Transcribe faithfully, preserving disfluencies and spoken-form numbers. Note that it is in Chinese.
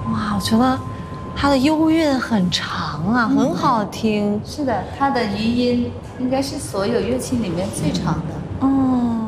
哇，我觉得它的幽韵很长啊，嗯、很好听。 是的，它的余音应该是所有乐器里面最长的。